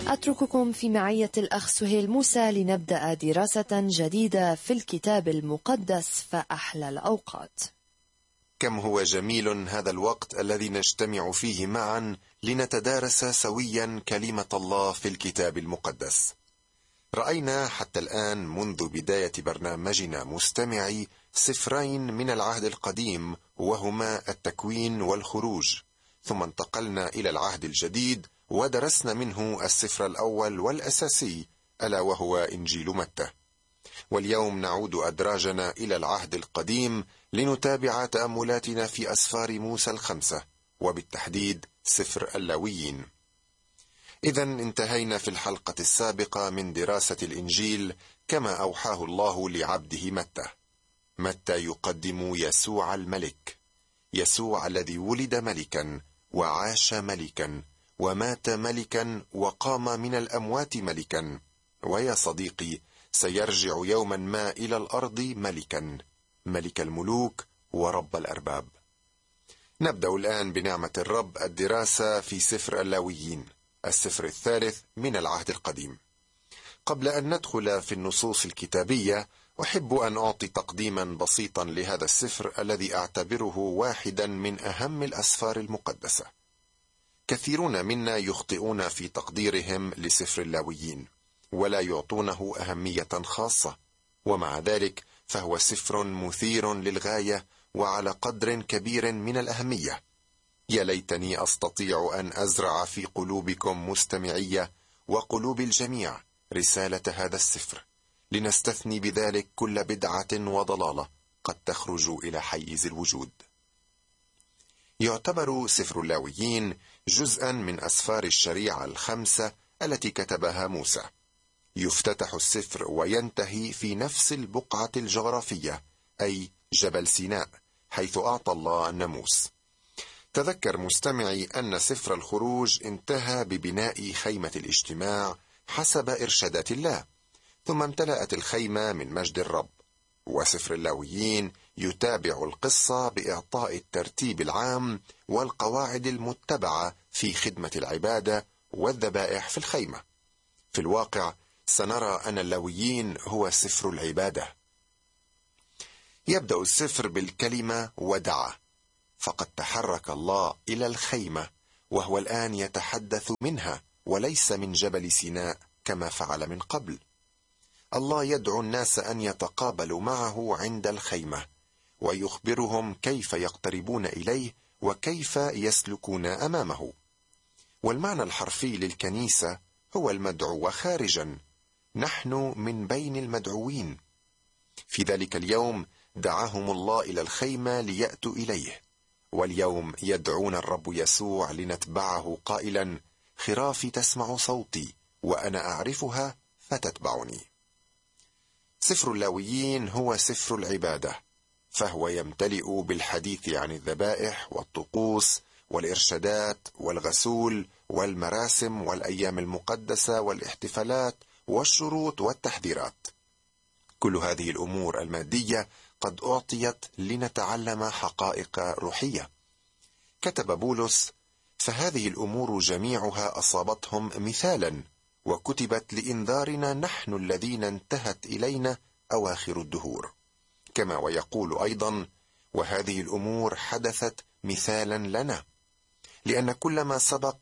أترككم في معية الأخ سهيل موسى لنبدأ دراسة جديدة في الكتاب المقدس فأحلى الأوقات. كم هو جميل هذا الوقت الذي نجتمع فيه معا لنتدارس سويا كلمة الله في الكتاب المقدس. رأينا حتى الآن منذ بداية برنامجنا مستمعي سفرين من العهد القديم وهما التكوين والخروج، ثم انتقلنا إلى العهد الجديد ودرسنا منه السفر الأول والأساسي ألا وهو إنجيل متى. واليوم نعود أدراجنا إلى العهد القديم لنتابع تأملاتنا في أسفار موسى الخمسة وبالتحديد سفر اللاويين. إذن انتهينا في الحلقة السابقة من دراسة الإنجيل كما أوحاه الله لعبده متى. متى يقدم يسوع الملك، يسوع الذي ولد ملكا وعاش ملكا ومات ملكا وقام من الأموات ملكا، ويا صديقي سيرجع يوما ما إلى الأرض ملكا، ملك الملوك ورب الأرباب. نبدأ الآن بنعمة الرب الدراسة في سفر اللاويين، السفر الثالث من العهد القديم. قبل أن ندخل في النصوص الكتابية أحب أن أعطي تقديما بسيطا لهذا السفر الذي أعتبره واحدا من أهم الأسفار المقدسة. كثيرون منا يخطئون في تقديرهم لسفر اللاويين ولا يعطونه أهمية خاصة، ومع ذلك فهو سفر مثير للغاية وعلى قدر كبير من الأهمية. يا ليتني أستطيع أن أزرع في قلوبكم مستمعية وقلوب الجميع رسالة هذا السفر، لنستثني بذلك كل بدعة وضلالة قد تخرج إلى حيز الوجود. يعتبر سفر اللاويين جزءا من أسفار الشريعة الخمسة التي كتبها موسى. يفتتح السفر وينتهي في نفس البقعة الجغرافية، أي جبل سيناء، حيث أعطى الله الناموس. تذكر مستمعي أن سفر الخروج انتهى ببناء خيمة الاجتماع حسب إرشادات الله، ثم امتلأت الخيمة من مجد الرب. وسفر اللاويين يتابع القصة بإعطاء الترتيب العام والقواعد المتبعة في خدمة العبادة والذبائح في الخيمة. في الواقع سنرى أن اللاويين هو سفر العبادة. يبدأ السفر بالكلمة ودعا، فقد تحرك الله إلى الخيمة وهو الآن يتحدث منها وليس من جبل سيناء كما فعل من قبل. الله يدعو الناس أن يتقابلوا معه عند الخيمة ويخبرهم كيف يقتربون إليه وكيف يسلكون أمامه. والمعنى الحرفي للكنيسة هو المدعو خارجا، نحن من بين المدعوين. في ذلك اليوم دعاهم الله إلى الخيمة ليأتوا إليه، واليوم يدعون الرب يسوع لنتبعه قائلا: خرافي تسمع صوتي وأنا أعرفها فتتبعني. سفر اللاويين هو سفر العبادة، فهو يمتلئ بالحديث عن الذبائح والطقوس والإرشادات والغسول والمراسم والأيام المقدسة والاحتفالات والشروط والتحذيرات. كل هذه الأمور المادية قد أعطيت لنتعلم حقائق روحية. كتب بولس: فهذه الأمور جميعها أصابتهم مثالا وكتبت لإنذارنا نحن الذين انتهت إلينا أواخر الدهور. كما ويقول أيضا: وهذه الأمور حدثت مثالا لنا، لأن كل ما سبق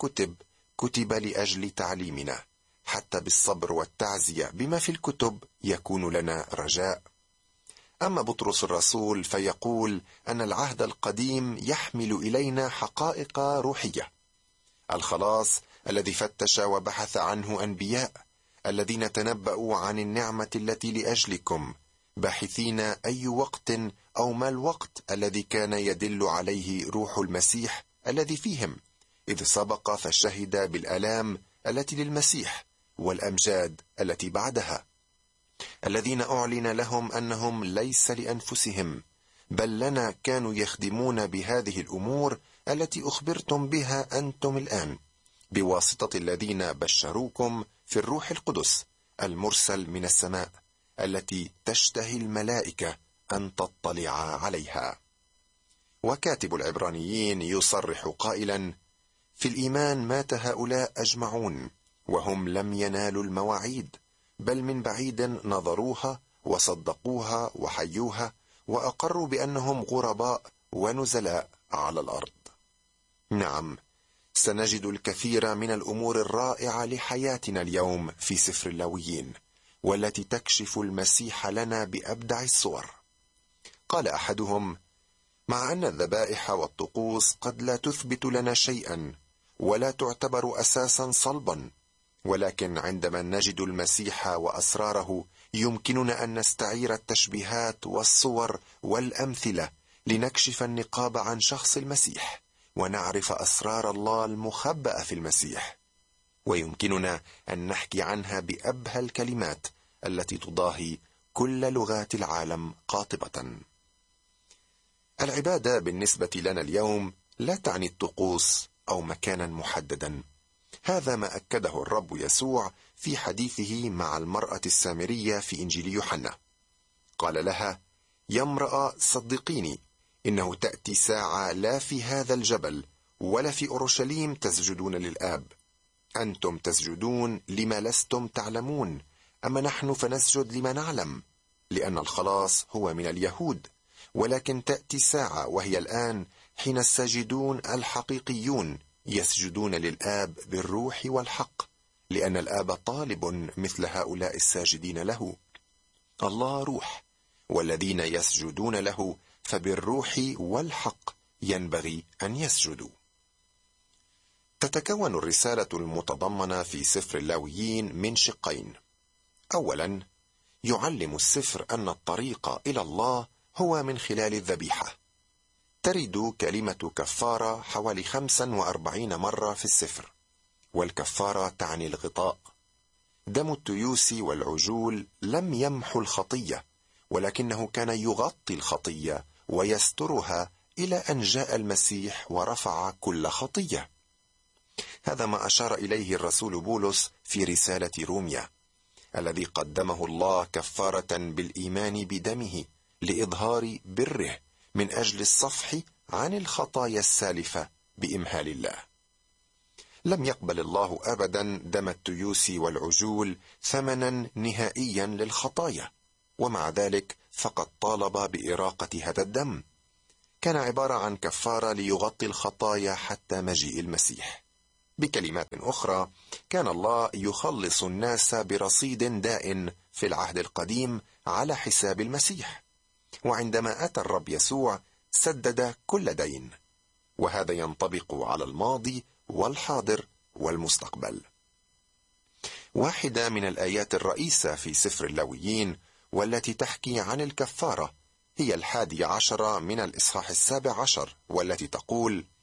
كتب لأجل تعليمنا، حتى بالصبر والتعزية بما في الكتب يكون لنا رجاء. أما بطرس الرسول فيقول أن العهد القديم يحمل إلينا حقائق روحية: الخلاص الذي فتش وبحث عنه أنبياء الذين تنبأوا عن النعمة التي لأجلكم، باحثين أي وقت أو ما الوقت الذي كان يدل عليه روح المسيح الذي فيهم، إذ سبق فشهد بالآلام التي للمسيح والأمجاد التي بعدها، الذين أعلن لهم أنهم ليس لأنفسهم بل لنا كانوا يخدمون بهذه الأمور التي أخبرتم بها أنتم الآن، بواسطة الذين بشروكم في الروح القدس المرسل من السماء، التي تشتهي الملائكة أن تطلع عليها. وكاتب العبرانيين يصرح قائلا: في الإيمان مات هؤلاء أجمعون، وهم لم ينالوا المواعيد، بل من بعيد نظروها وصدقوها وحيوها وأقروا بأنهم غرباء ونزلاء على الأرض. نعم، سنجد الكثير من الأمور الرائعة لحياتنا اليوم في سفر اللاويين، والتي تكشف المسيح لنا بأبدع الصور. قال أحدهم: مع أن الذبائح والطقوس قد لا تثبت لنا شيئا ولا تعتبر أساسا صلبا، ولكن عندما نجد المسيح وأسراره يمكننا أن نستعير التشبيهات والصور والأمثلة لنكشف النقاب عن شخص المسيح ونعرف أسرار الله المخبأة في المسيح، ويمكننا أن نحكي عنها بأبهى الكلمات التي تضاهي كل لغات العالم قاطبة. العبادة بالنسبة لنا اليوم لا تعني الطقوس أو مكانا محددا. هذا ما أكده الرب يسوع في حديثه مع المرأة السامرية في إنجيل يوحنا. قال لها: يا امرأة، صدقيني، إنه تأتي ساعة لا في هذا الجبل ولا في أورشليم تسجدون للآب. أنتم تسجدون لما لستم تعلمون، أما نحن فنسجد لما نعلم، لأن الخلاص هو من اليهود. ولكن تأتي ساعة، وهي الآن، حين الساجدون الحقيقيون يسجدون للآب بالروح والحق، لأن الآب طالب مثل هؤلاء الساجدين له. الله روح، والذين يسجدون له فبالروح والحق ينبغي أن يسجدوا. تتكون الرسالة المتضمنة في سفر اللاويين من شقين. أولا، يعلم السفر أن الطريق إلى الله هو من خلال الذبيحة. ترد كلمة كفارة حوالي 45 مرة في السفر، والكفارة تعني الغطاء. دم التيوس والعجول لم يمحو الخطية، ولكنه كان يغطي الخطية ويسترها إلى أن جاء المسيح ورفع كل خطية. هذا ما أشار إليه الرسول بولس في رسالة روميا، الذي قدمه الله كفارة بالإيمان بدمه لإظهار بره من أجل الصفح عن الخطايا السالفة بإمهال الله. لم يقبل الله أبدا دم التيوس والعجول ثمنا نهائيا للخطايا، ومع ذلك فقد طالب بإراقة هذا الدم. كان عبارة عن كفارة ليغطي الخطايا حتى مجيء المسيح. بكلمات أخرى، كان الله يخلص الناس برصيد دائن في العهد القديم على حساب المسيح، وعندما أتى الرب يسوع سدد كل دين، وهذا ينطبق على الماضي والحاضر والمستقبل. واحدة من الآيات الرئيسة في سفر اللاويين والتي تحكي عن الكفارة هي 11 من الإصحاح 17، والتي تقول: